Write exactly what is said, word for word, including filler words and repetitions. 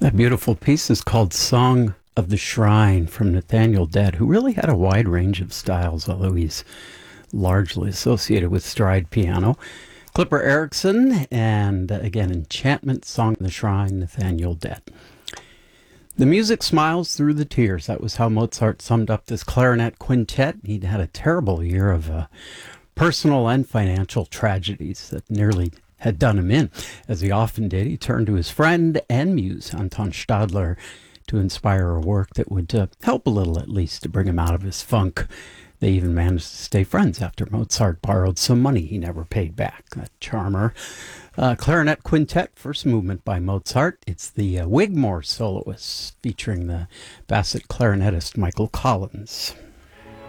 That beautiful piece is called Song of the Shrine from Nathaniel Dett, who really had a wide range of styles, although he's largely associated with stride piano. Clipper Erickson, and uh, again, Enchantment, Song of the Shrine, Nathaniel Dett. The music smiles through the tears. That was how Mozart summed up this clarinet quintet. He'd had a terrible year of uh, personal and financial tragedies that nearly had done him in. As he often did, he turned to his friend and muse, Anton Stadler, to inspire a work that would uh, help a little, at least, to bring him out of his funk. They even managed to stay friends after Mozart borrowed some money he never paid back. That charmer. Uh, clarinet Quintet, first movement by Mozart. It's the uh, Wigmore soloists featuring the Bassett clarinetist Michael Collins.